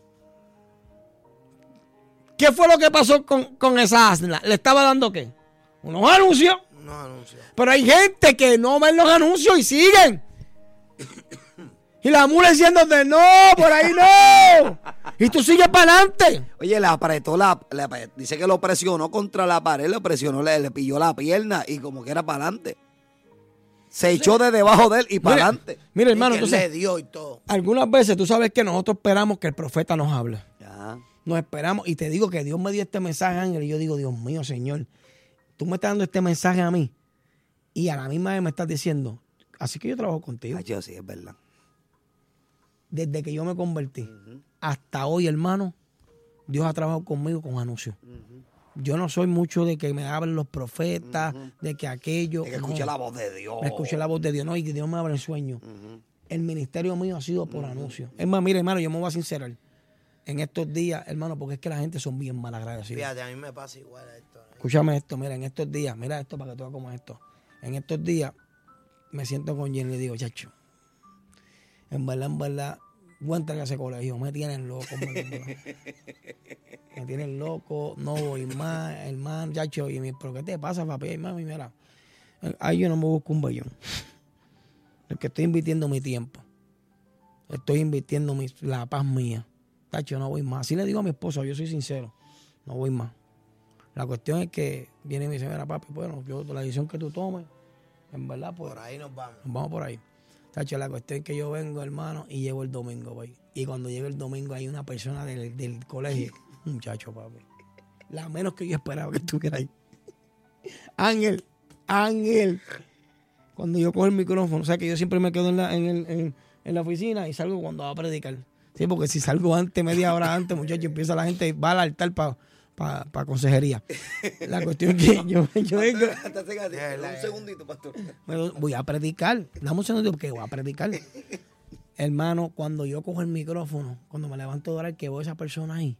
[SPEAKER 1] ¿Qué fue lo que pasó con, con esa asna? ¿Le estaba dando qué? Unos anuncios.
[SPEAKER 3] No anuncio.
[SPEAKER 1] Pero hay gente que no ven los anuncios y siguen. Y la mula diciéndote, no, por ahí no. Y tú sigues para adelante.
[SPEAKER 2] Oye, le apretó la, le apre- dice que lo presionó contra la pared, le presionó, le, le pilló la pierna y como que era para adelante. Se echó de debajo de él y para
[SPEAKER 1] Mira,
[SPEAKER 2] adelante.
[SPEAKER 1] mira, hermano,
[SPEAKER 3] Y que
[SPEAKER 1] entonces,
[SPEAKER 3] le dio y todo.
[SPEAKER 1] algunas veces tú sabes que nosotros esperamos que el profeta nos hable.
[SPEAKER 2] Ya.
[SPEAKER 1] Nos esperamos. Y te digo que Dios me dio este mensaje, Ángel. Y yo digo, Dios mío, Señor, tú me estás dando este mensaje a mí. Y a la misma vez me estás diciendo, así que yo trabajo contigo.
[SPEAKER 2] Ay, yo sí, es verdad.
[SPEAKER 1] Desde que yo me convertí hasta hoy, hermano, Dios ha trabajado conmigo con anuncios. Yo no soy mucho de que me hablen los profetas, de que aquello.
[SPEAKER 2] Es que
[SPEAKER 1] no.
[SPEAKER 2] escuché la voz de Dios.
[SPEAKER 1] Escuché la voz de Dios, no, y que Dios me abre el sueño. El ministerio mío ha sido por anuncios. Es más, mire, hermano, yo me voy a sincerar. En estos días, hermano, porque es que la gente son bien malagradecidos.
[SPEAKER 3] Fíjate, a mí me pasa igual a esto. ¿eh?
[SPEAKER 1] Escúchame esto, mira, en estos días, mira esto para que tú veas cómo es esto. En estos días me siento con Jenny y digo, chacho, en verdad, en verdad, cuenta que ese colegio me tienen loco, me, me tienen loco, no voy más, hermano, chacho, y mi, pero ¿qué te pasa, papi? Y mami, mira, ahí yo no me busco un bellón, es que estoy invirtiendo mi tiempo, estoy invirtiendo mi, la paz mía, chacho, no voy más. Así le digo a mi esposa, yo soy sincero, no voy más. La cuestión es que viene y me dice, mira, papi, bueno, yo la decisión que tú tomes, en verdad, pues,
[SPEAKER 3] Por ahí nos vamos.
[SPEAKER 1] nos vamos por ahí. Tacho, la cuestión es que yo vengo, hermano, y llego el domingo, güey. Y cuando llego el domingo hay una persona del, del colegio, muchacho, papi. La menos que yo esperaba que estuviera ahí. Ángel, Ángel. Cuando yo cojo el micrófono, o sea que yo siempre me quedo en la, en, el, en, en la oficina y salgo cuando va a predicar. Sí, porque si salgo antes, media hora antes, muchacho, empieza la gente, va al altar para pa, pa consejería. La cuestión es que yo, yo vengo,
[SPEAKER 2] Un segundito, pastor.
[SPEAKER 1] me lo- voy a predicar. Dame un segundo porque voy a predicar. Hermano, cuando yo cojo el micrófono, cuando me levanto de orar, que veo a esa persona ahí,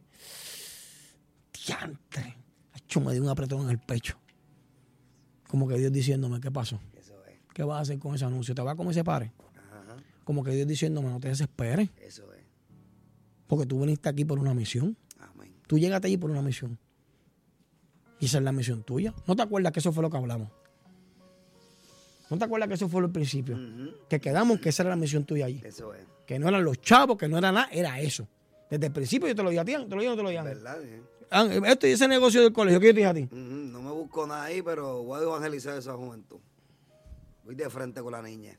[SPEAKER 1] diantre, acho, me dio un apretón en el pecho. Como que Dios diciéndome, ¿qué pasó?
[SPEAKER 2] Eso es,
[SPEAKER 1] ¿Qué vas a hacer con ese anuncio? ¿Te va a comer ese pare?
[SPEAKER 2] ajá,
[SPEAKER 1] Como que Dios diciéndome, no te desesperes,
[SPEAKER 2] eso es.
[SPEAKER 1] porque tú viniste aquí por una misión.
[SPEAKER 2] Amén.
[SPEAKER 1] Tú llegaste allí por una misión. Y esa es la misión tuya. ¿No te acuerdas que eso fue lo que hablamos? ¿No te acuerdas que eso fue el principio?
[SPEAKER 2] Ujú.
[SPEAKER 1] Que quedamos que esa era la misión tuya allí.
[SPEAKER 2] Eso es.
[SPEAKER 1] Que no eran los chavos, que no era nada, era eso. Desde el principio yo te lo dije a ti, te lo dije o no te lo dije a mí.
[SPEAKER 2] ¿Verdad? Sí.
[SPEAKER 1] Ángel, esto y ese negocio del colegio, ¿qué yo te dije a ti?
[SPEAKER 2] Ujú, no me busco nada ahí, pero voy a evangelizar esa juventud. Voy de frente con la niña.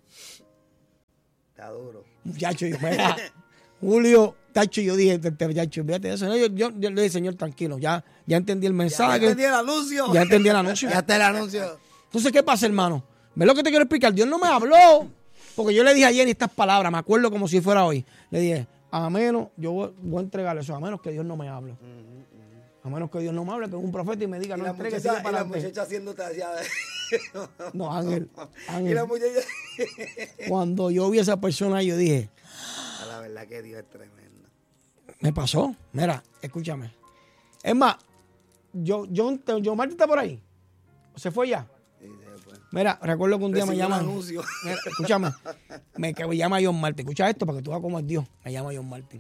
[SPEAKER 2] Está duro.
[SPEAKER 1] Muchacho, yo, mira, Julio, tacho, yo dije, muchacho, fíjate de eso. No, yo, yo, yo le dije, señor, tranquilo, ya, ya entendí el
[SPEAKER 2] Ya,
[SPEAKER 1] mensaje.
[SPEAKER 2] ya entendí el anuncio.
[SPEAKER 1] Ya entendí el anuncio.
[SPEAKER 2] Ya está el anuncio.
[SPEAKER 1] Entonces, ¿qué pasa, hermano? ¿Ves lo que te quiero explicar? Dios no me habló. Porque yo le dije ayer estas palabras, me acuerdo como si fuera hoy. Le dije, a menos, yo voy, voy a entregarle eso, a menos que Dios no me hable. A menos que Dios no me hable, que es un profeta y me diga,
[SPEAKER 2] Y
[SPEAKER 1] no
[SPEAKER 2] la
[SPEAKER 1] entregue,
[SPEAKER 2] muchacha,
[SPEAKER 1] sigue
[SPEAKER 2] y
[SPEAKER 1] para
[SPEAKER 2] la
[SPEAKER 1] adelante.
[SPEAKER 2] muchacha haciéndote allá.
[SPEAKER 1] No, Ángel,
[SPEAKER 2] Y la
[SPEAKER 1] Ángel,
[SPEAKER 2] muchacha.
[SPEAKER 1] cuando yo vi a esa persona, yo dije,
[SPEAKER 2] A la verdad que Dios es tremendo.
[SPEAKER 1] me pasó. Mira, escúchame. Es más, yo, yo, yo Martín está por ahí. ¿Se fue ya?
[SPEAKER 2] Sí, se fue.
[SPEAKER 1] Mira, recuerdo que un día me
[SPEAKER 2] Recibió un
[SPEAKER 1] llaman.
[SPEAKER 2] anuncio.
[SPEAKER 1] Mira, escúchame, me, que me llama John Martin. Escucha esto para que tú veas cómo es Dios. Me llama John Martin.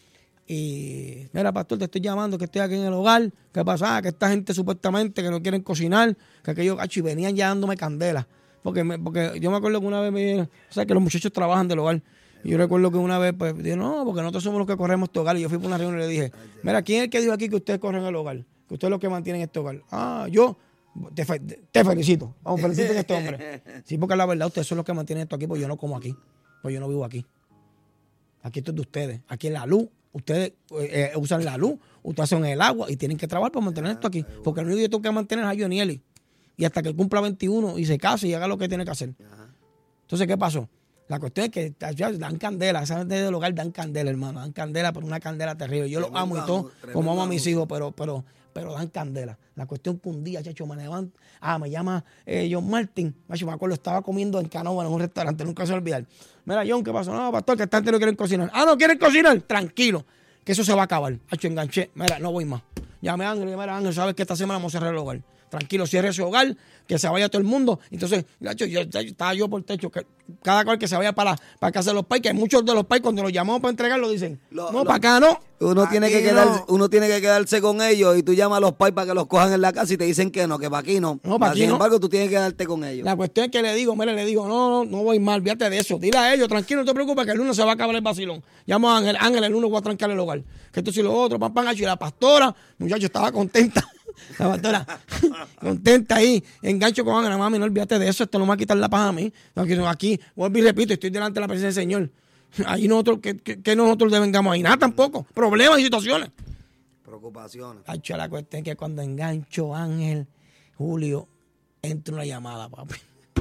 [SPEAKER 1] Y mira, pastor, te estoy llamando, que estoy aquí en el hogar. ¿Qué pasa? Ah, que esta gente supuestamente que no quieren cocinar, que aquellos cacho, y venían ya dándome candela. Porque, me, porque yo me acuerdo que una vez me dijeron, o sea, que los muchachos trabajan del hogar. Y yo recuerdo que una vez, pues, dije, no, porque nosotros somos los que corremos este hogar. Y yo fui por una reunión y le dije, mira, ¿quién es el que dijo aquí que ustedes corren el hogar? Que ustedes es los que mantienen este hogar. Ah, yo. Te, fe- te felicito. Vamos, feliciten a este hombre. Sí, porque la verdad, ustedes son los que mantienen esto aquí, pues yo no como aquí. Pues yo no vivo aquí. Aquí esto es de ustedes. Aquí es la luz. Ustedes eh, usan la luz, ustedes hacen el agua y tienen que trabajar para mantener esto aquí. Porque el único que yo tengo que mantener es a Johnny. Y hasta que él cumpla veintiuno y se case y haga lo que tiene que hacer. Entonces, ¿qué pasó? La cuestión es que ya dan candela, esa gente del hogar dan candela, hermano. Dan candela, pero una candela terrible. Yo los
[SPEAKER 2] Tremendo
[SPEAKER 1] amo y todo,
[SPEAKER 2] anuncio,
[SPEAKER 1] como amo a mis
[SPEAKER 2] tremendo
[SPEAKER 1] hijos, pero, pero, pero dan candela. La cuestión que un día, chacho, me levanto. Ah, me llama eh, John Martin. Macho, me acuerdo, estaba comiendo en Canova en un restaurante, nunca se va a olvidar. Mira, John, ¿qué pasó? No, pastor, que esta gente no quieren cocinar. Ah, no quieren cocinar. Tranquilo, que eso se va a acabar. Hacho, enganché. Mira, no voy más. Llamé a Ángel y mira, Ángel, sabes que esta semana vamos a cerrar el hogar. Tranquilo, cierre ese hogar, que se vaya todo el mundo. Entonces, gacho, yo, yo- estaba yo por el techo, que cada cual que se vaya para, para casa de los pais, que muchos de los pais cuando los llamamos para entregarlo dicen,
[SPEAKER 2] Lo-
[SPEAKER 1] no,
[SPEAKER 2] lo-
[SPEAKER 1] para acá no.
[SPEAKER 2] Uno tiene, que
[SPEAKER 3] Aquí
[SPEAKER 2] quedar,
[SPEAKER 3] no.
[SPEAKER 2] uno tiene que quedarse con ellos y tú llamas a los pais para que los cojan en la casa y te dicen que no, que para aquí no.
[SPEAKER 1] No, pa' aquí
[SPEAKER 2] Sin
[SPEAKER 1] no.
[SPEAKER 2] embargo, tú tienes que quedarte con ellos.
[SPEAKER 1] La cuestión es que le digo, mire, le digo, no, no, no voy mal, fíjate de eso. Dile a ellos, tranquilo, no te preocupes, que el lunes se va a acabar el vacilón. Llamo a Ángel, Ángel, el lunes voy a trancar el hogar. Que esto y lo otro, pam, pam, gacho. Y la pastora, muchacho, estaba contenta. La pastora, contenta ahí, engancho con Ángel, mami, no olvídate de eso, esto no me va a quitar la paz a mí. Aquí, aquí, vuelvo y repito, estoy delante de la presencia del Señor. Ahí nosotros, que, que, que nosotros devengamos ahí, nada tampoco, problemas y situaciones.
[SPEAKER 2] Preocupaciones.
[SPEAKER 1] Hacho, la cuestión es que cuando engancho Ángel, Julio, entra una llamada, papi.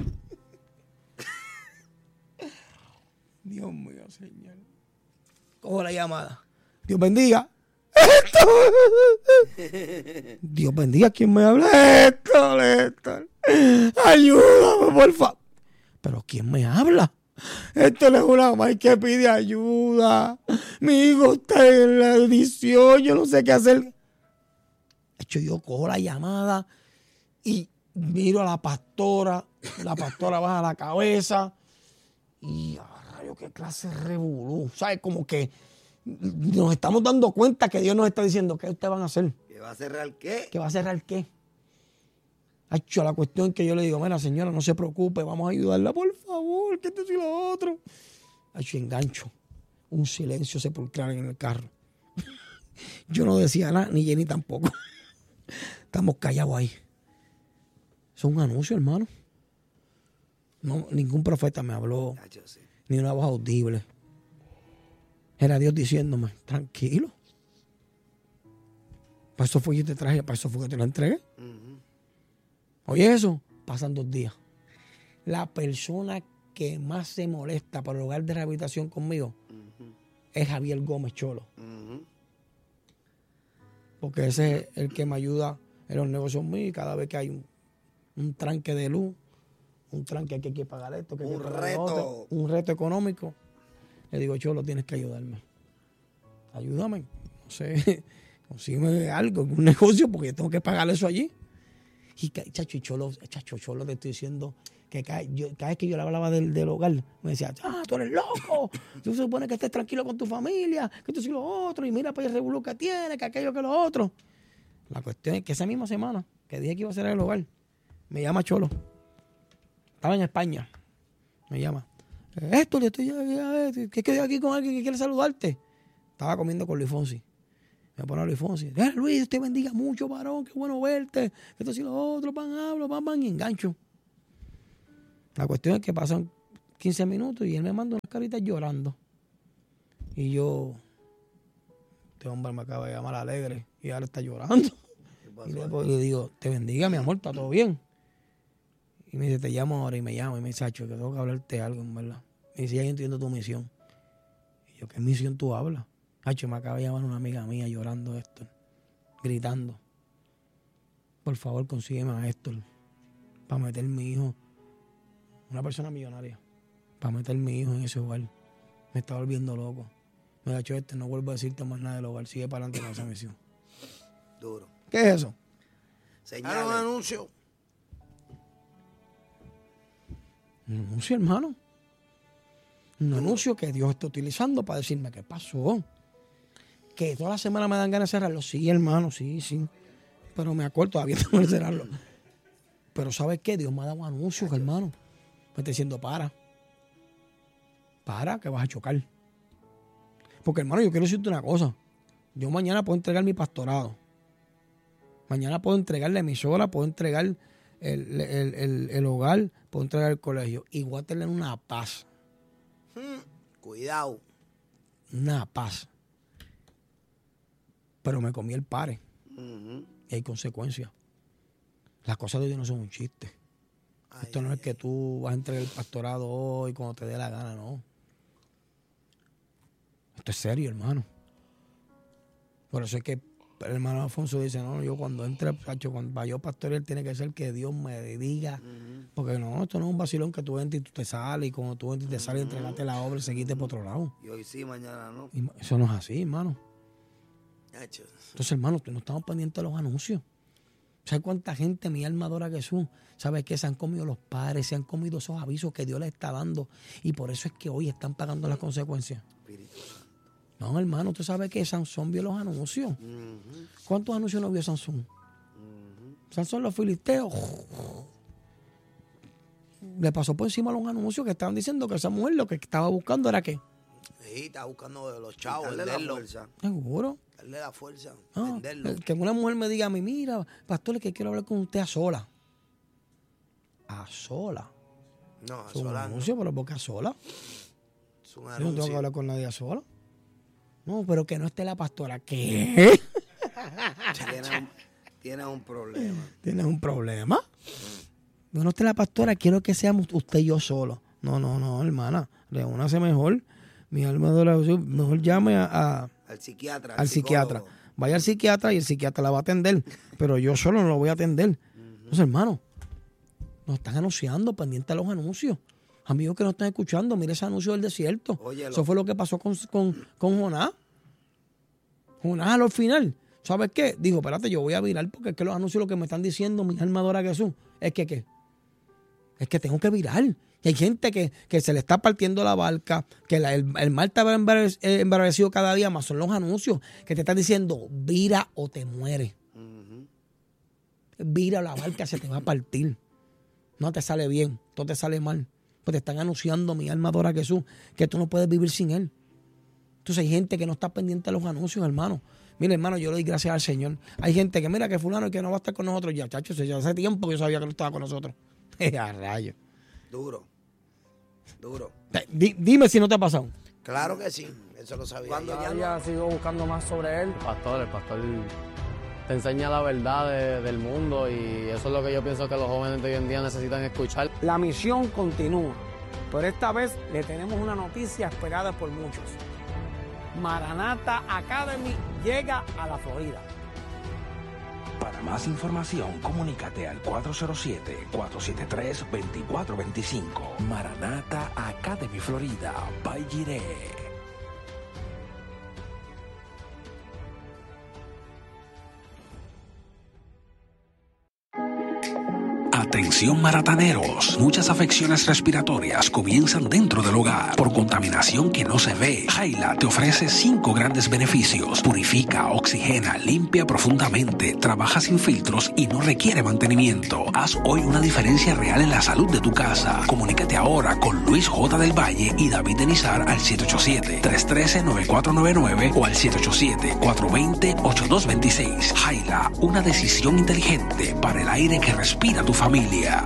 [SPEAKER 1] Dios mío, Señor. Cojo la llamada. Dios bendiga. Dios bendiga. ¿Quién me habla? Héctor, Héctor. Ayúdame, por favor. Pero ¿quién me habla? Esto es una mamá que pide ayuda. Mi hijo está en la audición. Yo no sé qué hacer. De hecho, yo cojo la llamada y miro a la pastora. La pastora baja la cabeza. Y, ah, rayo, qué clase de revolú. ¿Sabes? Como que nos estamos dando cuenta que Dios nos está diciendo, ¿qué ustedes van a hacer?
[SPEAKER 2] ¿Que va a cerrar qué?
[SPEAKER 1] ¿Que va a cerrar qué? Hacho, la cuestión es que yo le digo, mira, señora, no se preocupe, vamos a ayudarla, por favor, que esto y lo otro. Hacho, engancho. Un silencio sepulcral en el carro. Yo no decía nada, ni Jenny tampoco. Estamos callados ahí. Eso es un anuncio, hermano. No, ningún profeta me habló,
[SPEAKER 2] Nacho, sí.
[SPEAKER 1] ni una voz audible. Era Dios diciéndome, tranquilo. Para eso fue que yo te traje, para eso fue que te lo entregué.
[SPEAKER 2] Ujú.
[SPEAKER 1] Oye, eso, pasan dos días. La persona que más se molesta por el hogar de rehabilitación conmigo
[SPEAKER 2] Ujú.
[SPEAKER 1] es Javier Gómez Cholo.
[SPEAKER 2] Ujú.
[SPEAKER 1] Porque ese es el que me ayuda en los negocios míos y cada vez que hay un, un tranque de luz, un tranque que hay que pagar esto, que hay que
[SPEAKER 2] Un
[SPEAKER 1] pagar lo
[SPEAKER 2] reto.
[SPEAKER 1] otro, un reto económico, le digo, Cholo, tienes que ayudarme. Ayúdame. No sé, consígueme algo, un negocio, porque yo tengo que pagar eso allí. Y ca- chacho, y Cholo, chacho, Cholo, te estoy diciendo que cada, yo- cada vez que yo le hablaba del, del hogar, me decía, ah, tú eres loco, tú se supone que estés tranquilo con tu familia, que esto y lo otro, y mira para el revolú que tiene, que aquello que lo otro. La cuestión es que esa misma semana que dije que iba a ser el hogar, me llama Cholo. Estaba en España. Me llama. Esto, yo estoy aquí, que estoy aquí con alguien que quiere saludarte. Estaba comiendo con Luis Fonsi. Me pone a Luis Fonsi. Eh, Luis, Dios te bendiga mucho, varón. Qué bueno verte. Esto y lo otro, pan, hablo, pan, pan, y engancho. La cuestión es que pasan quince minutos y él me manda unas caritas llorando. Y yo, este hombre me acaba de llamar alegre y ahora está llorando. Y le, y le digo, te bendiga, mi amor, está todo bien. Y me dice, te llamo ahora, y me llama y me dice, Hacho, que tengo que hablarte algo, en verdad. Me dice, ya yo entiendo tu misión. Y yo, ¿qué misión tú hablas? Hacho, me acaba de llamar una amiga mía llorando, Héctor, gritando. Por favor, consígueme a Héctor para meter mi hijo, una persona millonaria, para meter mi hijo en ese hogar. Me está volviendo loco. Me ha dicho, este, no vuelvo a decirte más nada del hogar. Sigue para adelante con esa misión.
[SPEAKER 2] Duro.
[SPEAKER 1] ¿Qué es eso?
[SPEAKER 3] Ahora un
[SPEAKER 2] Señales.
[SPEAKER 3] anuncio.
[SPEAKER 1] Un anuncio, hermano. Un anuncio que Dios está utilizando para decirme qué pasó. Que toda la semana me dan ganas de cerrarlo. Sí, hermano, sí, sí. Pero me acuerdo, todavía tengo que cerrarlo. Pero ¿sabes qué? Dios me ha dado anuncios, hermano. Me está diciendo, para. Para, que vas a chocar. Porque, hermano, yo quiero decirte una cosa. Yo mañana puedo entregar mi pastorado. Mañana puedo entregar la emisora, puedo entregar el, el, el, el, el hogar, puedo entregar el colegio. Y voy a tener una paz.
[SPEAKER 3] Cuidado.
[SPEAKER 1] Una paz. Pero me comí el pare.
[SPEAKER 3] Ujú.
[SPEAKER 1] Y hay consecuencias. Las cosas de Dios no son un chiste.
[SPEAKER 3] Ay,
[SPEAKER 1] Esto no es que tú vas a entregar el pastorado hoy cuando te dé la gana, no. Esto es serio, hermano. Por eso es que el hermano Alfonso dice, no, yo cuando entre, Sacho, cuando vaya yo pastorear, tiene que ser que Dios me diga. Porque no, esto no es un vacilón que tú entres y tú te sales, y cuando tú entres y te sales, entregaste la obra y seguiste por otro lado.
[SPEAKER 2] Y hoy sí, mañana no.
[SPEAKER 1] Y eso no es así, hermano.
[SPEAKER 3] Hacho.
[SPEAKER 1] Entonces, hermano, no estamos pendientes de los anuncios. ¿Sabes cuánta gente, mi alma adora a Jesús? ¿Sabes qué? Se han comido los padres, se han comido esos avisos que Dios les está dando. Y por eso es que hoy están pagando las consecuencias.
[SPEAKER 2] Espíritu Santo.
[SPEAKER 1] No, hermano, ¿tú sabes que Sansón vio los anuncios?
[SPEAKER 2] Ujú,
[SPEAKER 1] ¿Cuántos anuncios no vio Sansón?
[SPEAKER 2] ujú.
[SPEAKER 1] Sansón, los filisteos. Le pasó por encima los anuncios que estaban diciendo que esa mujer lo que estaba buscando era qué.
[SPEAKER 3] Sí, está buscando de los chavos,
[SPEAKER 2] Darle la
[SPEAKER 3] venderlo.
[SPEAKER 2] fuerza.
[SPEAKER 1] Seguro.
[SPEAKER 3] Darle la fuerza,
[SPEAKER 1] No,
[SPEAKER 3] venderlo.
[SPEAKER 1] el que una mujer me diga a mí, mira, pastor, es que quiero hablar con usted a sola. A sola.
[SPEAKER 3] No,
[SPEAKER 1] Es un
[SPEAKER 3] sola no.
[SPEAKER 1] anuncio, pero ¿por qué a sola?
[SPEAKER 3] Es un
[SPEAKER 1] Yo no tengo que
[SPEAKER 3] anuncio.
[SPEAKER 1] hablar con nadie a sola. No, pero que no esté la pastora. ¿Qué?
[SPEAKER 2] Tienes un, tienes un problema.
[SPEAKER 1] ¿Tienes un problema? Que no esté la pastora, quiero que seamos usted y yo solo. No, no, no, hermana. Reúnase mejor. Mi alma adora a Jesús. Mejor llame a, a-
[SPEAKER 2] Al psiquiatra.
[SPEAKER 1] al psiquiatra.
[SPEAKER 2] psicólogo.
[SPEAKER 1] Vaya al psiquiatra y el psiquiatra la va a atender. Pero yo solo no lo voy a atender. Entonces, hermano, nos están anunciando, pendiente a los anuncios. Amigos que nos están escuchando, mire ese anuncio del desierto.
[SPEAKER 2] Óyelo.
[SPEAKER 1] Eso fue lo que pasó con, con, con Jonás. Jonás al final, ¿sabes qué? Dijo, espérate, yo voy a virar porque es que los anuncios lo que me están diciendo, mi alma adora a Jesús, es que ¿qué? Es que tengo que virar. Y hay gente que, que se le está partiendo la barca, que la- el, el mal está embarave- eh, embravecido cada día más. Son los anuncios que te están diciendo, vira o te mueres.
[SPEAKER 2] Ujú.
[SPEAKER 1] Vira, la barca se te va a partir. No te sale bien, todo te sale mal. Pues te están anunciando, mi alma adora a Jesús, que tú no puedes vivir sin Él. Entonces hay gente que no está pendiente de los anuncios, hermano. Mira, hermano, yo le doy gracias al Señor. Hay gente que mira que fulano y que no va a estar con nosotros ya, chacho. Ya hace tiempo que yo sabía que no estaba con nosotros. A rayos.
[SPEAKER 2] Duro. Duro.
[SPEAKER 1] Di- dime si no te ha pasado.
[SPEAKER 3] Claro que sí, eso lo sabía.
[SPEAKER 2] Cuando
[SPEAKER 3] yo.
[SPEAKER 2] ya
[SPEAKER 5] Cada día sigo buscando más sobre él.
[SPEAKER 6] El pastor, el pastor te enseña la verdad de- del mundo y eso es lo que yo pienso que los jóvenes de hoy en día necesitan escuchar.
[SPEAKER 5] La misión continúa, pero esta vez le tenemos una noticia esperada por muchos. Maranatha Academy llega a la Florida.
[SPEAKER 7] Para más información, comunícate al cuatro cero siete, cuatro siete tres, dos cuatro dos cinco. Maranatha Academy Florida, by Jiré. Atención. Atención marataneros, muchas afecciones respiratorias comienzan dentro del hogar por contaminación que no se ve. Jaila te ofrece cinco grandes beneficios. Purifica, oxigena, limpia profundamente, trabaja sin filtros y no requiere mantenimiento. Haz hoy una diferencia real en la salud de tu casa. Comunícate ahora con Luis J. del Valle y David Denizar al siete ocho siete, tres uno tres, nueve cuatro nueve nueve o al siete ocho siete, cuatro dos cero, ocho dos dos seis. Jaila, una decisión inteligente para el aire que respira tu familia.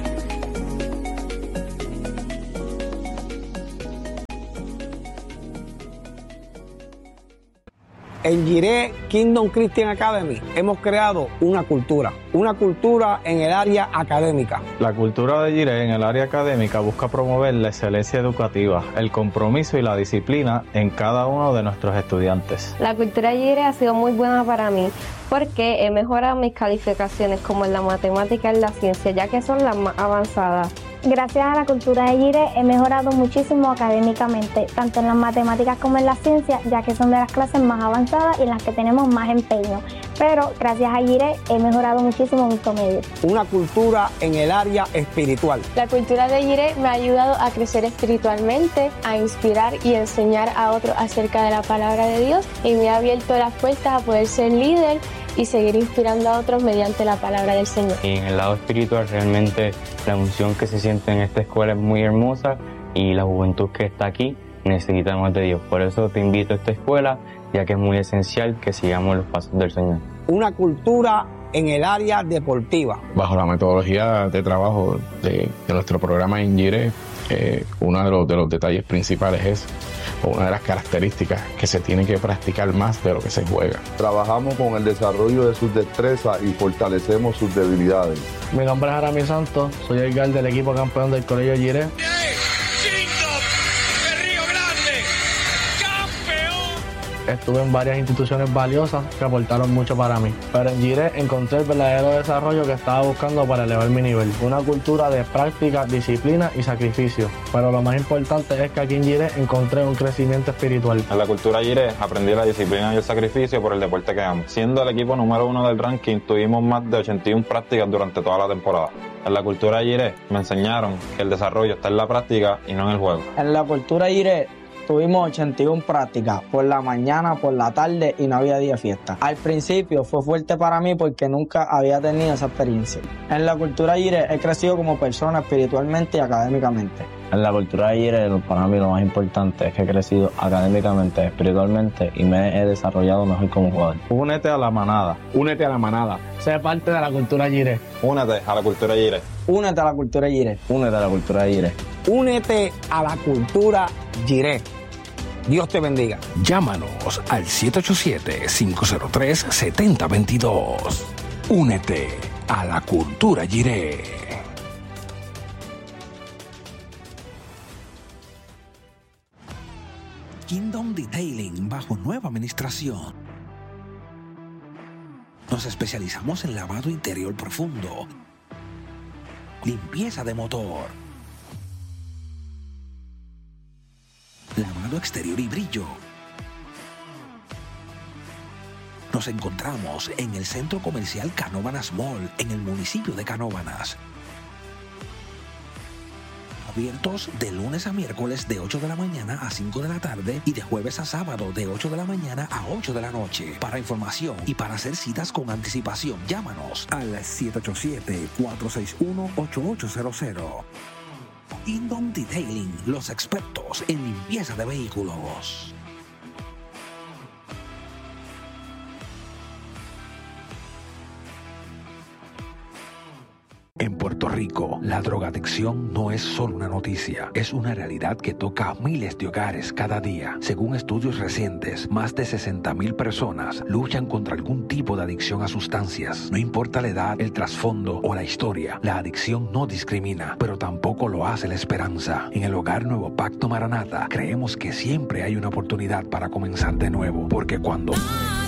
[SPEAKER 5] En Jiré Kingdom Christian Academy hemos creado una cultura, una cultura en el área académica.
[SPEAKER 8] La cultura de Jiré en el área académica busca promover la excelencia educativa, el compromiso y la disciplina en cada uno de nuestros estudiantes.
[SPEAKER 9] La cultura de Jiré ha sido muy buena para mí porque he mejorado mis calificaciones como en la matemática y en la ciencia, ya que son las más avanzadas.
[SPEAKER 10] Gracias a la cultura de Jiré he mejorado muchísimo académicamente, tanto en las matemáticas como en la ciencia, ya que son de las clases más avanzadas y en las que tenemos más empeño. Pero gracias a Jiré he mejorado muchísimo mi promedio.
[SPEAKER 5] Una cultura en el área espiritual.
[SPEAKER 9] La cultura de Jiré me ha ayudado a crecer espiritualmente, a inspirar y enseñar a otros acerca de la palabra de Dios y me ha abierto las puertas a poder ser líder y seguir inspirando a otros mediante la palabra del Señor.
[SPEAKER 11] Y en el lado espiritual realmente la unción que se siente en esta escuela es muy hermosa y la juventud que está aquí necesita más de Dios. Por eso te invito a esta escuela, ya que es muy esencial que sigamos los pasos del Señor.
[SPEAKER 5] Una cultura en el área deportiva.
[SPEAKER 12] Bajo la metodología de trabajo de, de nuestro programa en Jiré, eh, uno de los, de los detalles principales es, o una de las características, que se tiene que practicar más de lo que se juega.
[SPEAKER 13] Trabajamos con el desarrollo de sus destrezas y fortalecemos sus debilidades.
[SPEAKER 14] Mi nombre es Aramí Santos, soy el guard del equipo campeón del Colegio Jiré. Estuve en varias instituciones valiosas que aportaron mucho para mí. Pero en Jiré encontré el verdadero desarrollo que estaba buscando para elevar mi nivel. Una cultura de práctica, disciplina y sacrificio. Pero lo más importante es que aquí en Jiré encontré un crecimiento espiritual.
[SPEAKER 15] En la cultura Jiré aprendí la disciplina y el sacrificio por el deporte que amo. Siendo el equipo número uno del ranking, tuvimos más de ochenta y una prácticas durante toda la temporada. En la cultura Jiré me enseñaron que el desarrollo está en la práctica y no en el juego.
[SPEAKER 16] En la cultura Jiré tuvimos ochenta y una prácticas, por la mañana, por la tarde y no había día de fiesta. Al principio fue fuerte para mí porque nunca había tenido esa experiencia. En la cultura Jiré he crecido como persona espiritualmente y académicamente.
[SPEAKER 11] En la cultura de Jiré, para mí lo más importante es que he crecido académicamente, espiritualmente y me he desarrollado mejor como jugador.
[SPEAKER 8] Únete a la manada.
[SPEAKER 14] Únete a la manada. Sé parte de la cultura Jiré.
[SPEAKER 15] Únete a la cultura Jiré.
[SPEAKER 16] Únete a la cultura Jiré.
[SPEAKER 11] Únete a la cultura Jiré.
[SPEAKER 5] Únete a la cultura Jiré. Dios te bendiga.
[SPEAKER 7] Llámanos al siete ocho siete, cinco cero tres, siete cero dos dos. Únete a la cultura Jiré. Kingdom Detailing bajo nueva administración. Nos especializamos en lavado interior profundo, limpieza de motor, lavado exterior y brillo. Nos encontramos en el Centro Comercial Canóvanas Mall, en el municipio de Canóvanas. Abiertos de lunes a miércoles de ocho de la mañana a cinco de la tarde y de jueves a sábado de ocho de la mañana a ocho de la noche. Para información y para hacer citas con anticipación, llámanos al siete ocho siete, cuatro seis uno, ocho ocho cero cero. Kingdom Detailing, los expertos en limpieza de vehículos. En Puerto Rico, la drogadicción no es solo una noticia, es una realidad que toca a miles de hogares cada día. Según estudios recientes, más de sesenta mil personas luchan contra algún tipo de adicción a sustancias. No importa la edad, el trasfondo o la historia, la adicción no discrimina, pero tampoco lo hace la esperanza. En el Hogar Nuevo Pacto Maranata, creemos que siempre hay una oportunidad para comenzar de nuevo, porque cuando